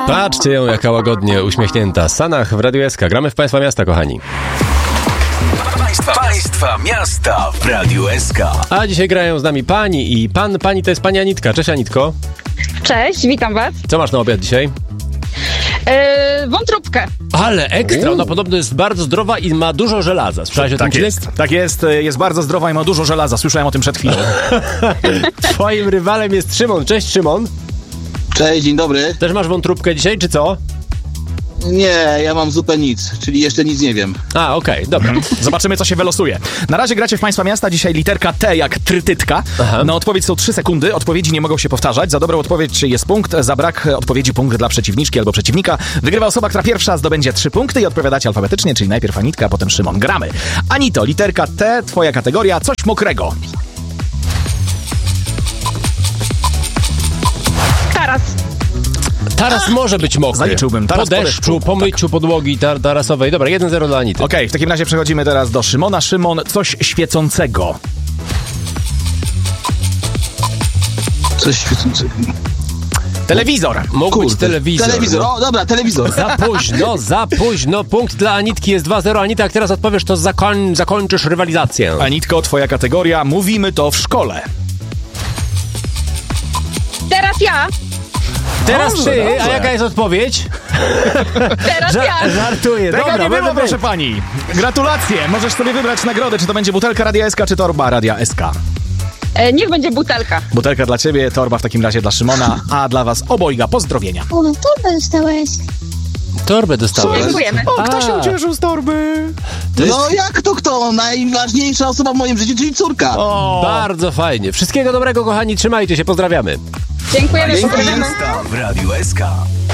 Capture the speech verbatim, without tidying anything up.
Patrzcie ją, jaka łagodnie uśmiechnięta. Sanach w Radiu S K. Gramy w Państwa Miasta, kochani. Państwa, państwa miasta w Radiu S K. A dzisiaj grają z nami pani i pan. Pani to jest pani Anitka. Cześć, Anitko. Cześć, witam was. Co masz na obiad dzisiaj? Yy, wątróbkę. Ale ekstra, ona podobno jest bardzo zdrowa i ma dużo żelaza. Słyszałeś o tym, Tak Cinek? jest, tak jest, jest bardzo zdrowa i ma dużo żelaza. Słyszałem o tym przed chwilą. Twoim rywalem jest Szymon. Cześć, Szymon. Cześć, dzień dobry. Też masz wątróbkę dzisiaj, czy co? Nie, ja mam zupę nic, czyli jeszcze nic nie wiem. A, okej, okay, dobra. Zobaczymy, co się wylosuje. Na razie gracie w Państwa Miasta. Dzisiaj literka T jak trytytka. Aha. Na odpowiedź są trzy sekundy. Odpowiedzi nie mogą się powtarzać. Za dobrą odpowiedź jest punkt, za brak odpowiedzi punkt dla przeciwniczki albo przeciwnika. Wygrywa osoba, która pierwsza zdobędzie trzy punkty i odpowiadacie alfabetycznie, czyli najpierw Anitka, a potem Szymon. Gramy. Anito, literka T, twoja kategoria, coś mokrego. Taras. Taras może być mokry. Zaliczyłbym. Taras po po deszczu, deszczu, po myciu podłogi tar- tarasowej. Dobra, jeden zero dla Anity. Okej, okay, w takim razie przechodzimy teraz do Szymona. Szymon, coś świecącego. Coś świecącego. Telewizor. Mógł być telewizor. Telewizor, no. o dobra, telewizor. Za późno, za późno. Punkt dla Anitki jest dwa zero. Anita, jak teraz odpowiesz, to zakoń, zakończysz rywalizację. Anitko, twoja kategoria, mówimy to w szkole. Teraz ja. Teraz Dobrze, ty, dobrze. a jaka jest odpowiedź? Teraz Ża- ja. żartuję, Tego dobra, nie było, może być. proszę pani. Gratulacje. Możesz sobie wybrać nagrodę, czy to będzie butelka Radia S K, czy torba Radia S K. E, niech będzie butelka. Butelka dla ciebie, torba w takim razie dla Szymona, a dla was obojga pozdrowienia. O, no torbę dostałeś. Torbę dostałem. Dziękujemy. O, kto A. się ucieszył z torby? No jak to kto? Najważniejsza osoba w moim życiu, czyli córka. O, Bardzo fajnie. Wszystkiego dobrego, kochani, trzymajcie się, pozdrawiamy. Dziękujemy. Dzięki. Pozdrawiamy. Miasta w Radiu S K.